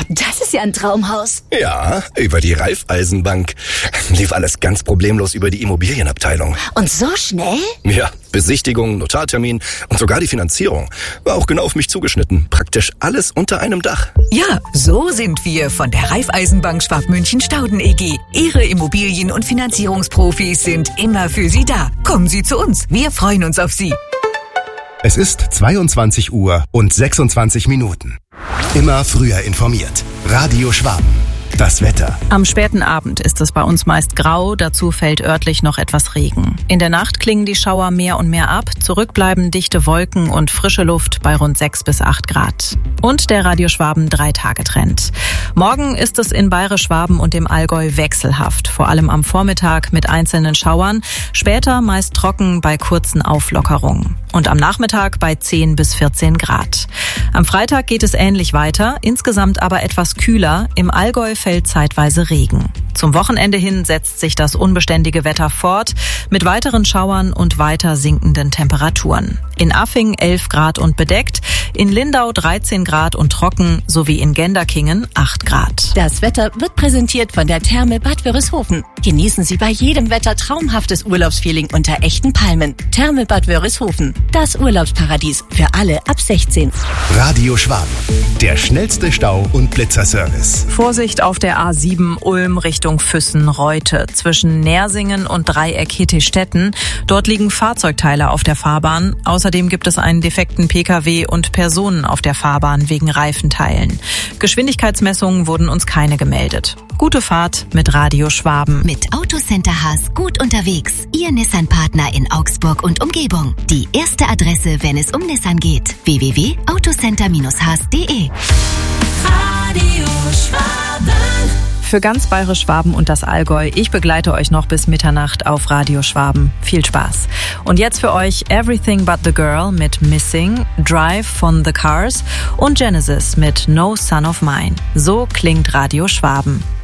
Das ist ja ein Traumhaus. Ja, über die Raiffeisenbank. Lief alles ganz problemlos über die Immobilienabteilung. Und so schnell? Ja, Besichtigung, Notartermin und sogar die Finanzierung. War auch genau auf mich zugeschnitten. Praktisch alles unter einem Dach. Ja, so sind wir von der Raiffeisenbank Schwabmünchen-Stauden EG. Ihre Immobilien- und Finanzierungsprofis sind immer für Sie da. Kommen Sie zu uns. Wir freuen uns auf Sie. Es ist 22 Uhr und 26 Minuten. Immer früher informiert. Radio Schwaben. Das Wetter. Am späten Abend ist es bei uns meist grau, dazu fällt örtlich noch etwas Regen. In der Nacht klingen die Schauer mehr und mehr ab, zurückbleiben dichte Wolken und frische Luft bei rund 6 bis 8 Grad. Und der Radio Schwaben 3-Tage-Trend. Morgen ist es in Bayerisch-Schwaben und dem Allgäu wechselhaft, vor allem am Vormittag mit einzelnen Schauern, später meist trocken bei kurzen Auflockerungen. Und am Nachmittag bei 10 bis 14 Grad. Am Freitag geht es ähnlich weiter, insgesamt aber etwas kühler. Im Allgäu fällt zeitweise Regen. Zum Wochenende hin setzt sich das unbeständige Wetter fort, mit weiteren Schauern und weiter sinkenden Temperaturen. In Affing 11 Grad und bedeckt, in Lindau 13 Grad und trocken, sowie in Genderkingen 8 Grad. Das Wetter wird präsentiert von der Therme Bad Wörishofen. Genießen Sie bei jedem Wetter traumhaftes Urlaubsfeeling unter echten Palmen. Therme Bad Wörishofen, das Urlaubsparadies für alle ab 16. Radio Schwaben. Der schnellste Stau- und Blitzerservice. Vorsicht auf der A7 Ulm Richtung Füssen-Reute zwischen Nersingen und Dreieck Hittistetten. Dort liegen Fahrzeugteile auf der Fahrbahn. Außerdem gibt es einen defekten Pkw und Personen auf der Fahrbahn wegen Reifenteilen. Geschwindigkeitsmessungen wurden uns keine gemeldet. Gute Fahrt mit Radio Schwaben. Mit Autocenter Haas gut unterwegs. Ihr Nissan-Partner in Augsburg und Umgebung. Die erste Adresse, wenn es um Nissan geht. www.autocenter-haas.de. Radio Schwaben. Für ganz Bayerisch-Schwaben und das Allgäu, ich begleite euch noch bis Mitternacht auf Radio Schwaben. Viel Spaß. Und jetzt für euch Everything But the Girl mit Missing, Drive von The Cars und Genesis mit No Son of Mine. So klingt Radio Schwaben.